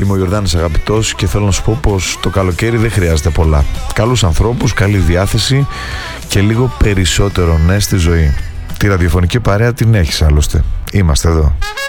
Είμαι ο Ιορδάνης Αγαπητός και θέλω να σου πω πως το καλοκαίρι δεν χρειάζεται πολλά. Καλούς ανθρώπους, καλή διάθεση και λίγο περισσότερο ναι στη ζωή. Τη ραδιοφωνική παρέα την έχεις άλλωστε. Είμαστε εδώ.